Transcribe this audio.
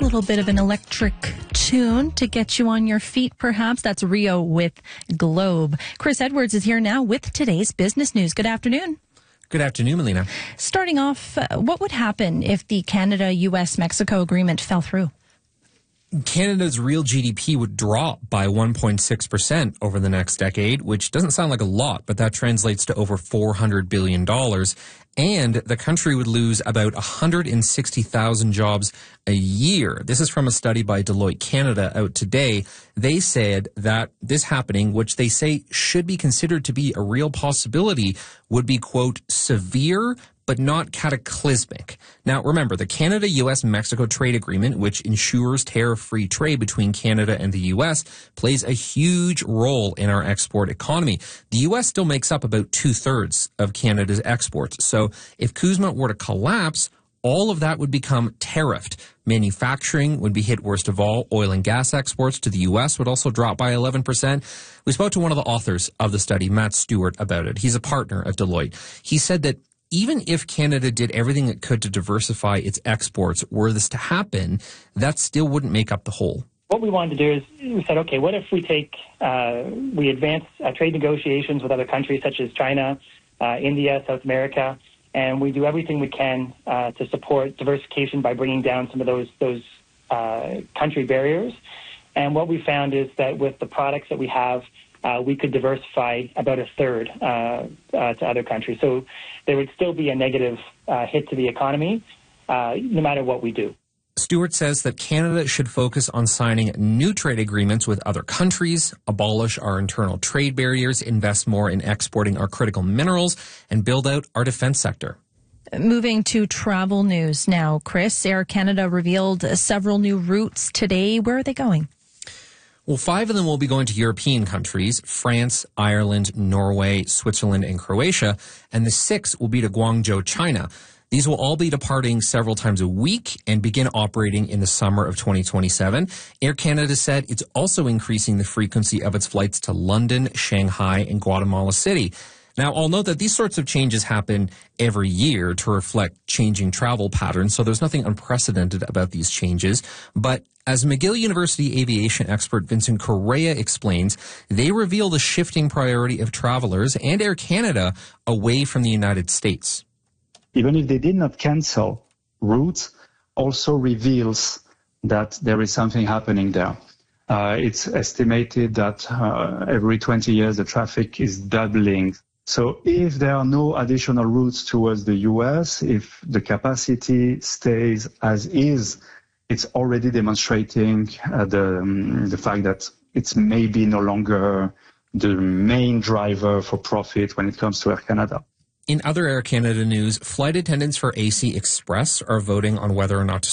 little bit of an electric tune to get you on your feet, perhaps. That's Rio with Globe. Chris Edwards is here now with today's business news. Good afternoon. Good afternoon, Melina. Starting off, what would happen if the Canada-US-Mexico agreement fell through? Canada's real GDP would drop by 1.6% over the next decade, which doesn't sound like a lot, but that translates to over $400 billion. And the country would lose about 160,000 jobs a year. This is from a study by Deloitte Canada out today. They said that this happening, which they say should be considered to be a real possibility, would be, quote, severe but not cataclysmic. Now, remember, the Canada-US-Mexico trade agreement, which ensures tariff-free trade between Canada and the U.S., plays a huge role in our export economy. The U.S. still makes up about 2/3 of Canada's exports. So if CUSMA were to collapse, all of that would become tariffed. Manufacturing would be hit worst of all. Oil and gas exports to the U.S. would also drop by 11%. We spoke to one of the authors of the study, Matt Stewart, about it. He's a partner at Deloitte. He said that even if Canada did everything it could to diversify its exports, were this to happen, that still wouldn't make up the whole. What we wanted to do is we said, okay, what if we we advance trade negotiations with other countries such as China, India, South America, and we do everything we can to support diversification by bringing down some of those country barriers. And what we found is that with the products that we have, we could diversify about a third to other countries. So there would still be a negative hit to the economy, no matter what we do. Stewart says that Canada should focus on signing new trade agreements with other countries, abolish our internal trade barriers, invest more in exporting our critical minerals, and build out our defense sector. Moving to travel news now, Chris. Air Canada revealed several new routes today. Where are they going? Well, 5 of them will be going to European countries, France, Ireland, Norway, Switzerland, and Croatia, and the 6th will be to Guangzhou, China. These will all be departing several times a week and begin operating in the summer of 2027. Air Canada said it's also increasing the frequency of its flights to London, Shanghai, and Guatemala City. Now, I'll note that these sorts of changes happen every year to reflect changing travel patterns, so there's nothing unprecedented about these changes. But as McGill University aviation expert Vincent Correa explains, they reveal the shifting priority of travelers and Air Canada away from the United States. Even if they did not cancel, routes also reveals that there is something happening there. It's estimated that every 20 years the traffic is doubling. So if there are no additional routes towards the U.S., if the capacity stays as is, it's already demonstrating the fact that it's maybe no longer the main driver for profit when it comes to Air Canada. In other Air Canada news, flight attendants for AC Express are voting on whether or not to